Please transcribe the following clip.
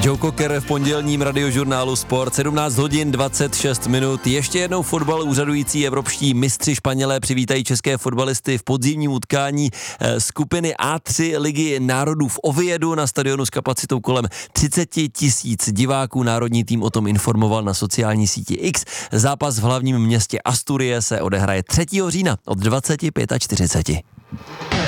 Joe Cocker v pondělním radiožurnálu Sport, 17 hodin 26 minut. Ještě jednou fotbal. Úřadující evropští mistři Španělé přivítají české fotbalisty v podzimním utkání skupiny A3 Ligy národů v Oviedu na stadionu s kapacitou kolem 30 000 diváků. Národní tým o tom informoval na sociální síti X. Zápas v hlavním městě Asturie se odehraje 3. října od 20:45.